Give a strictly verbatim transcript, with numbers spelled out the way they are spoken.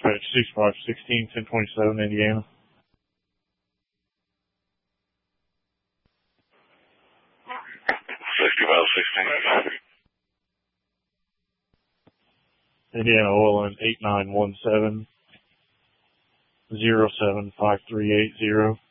dispatch six five one six, ten twenty-seven, Indiana. sixty-five sixteen. Indiana Oil in eight nine one seven, zero seven five three eight zero.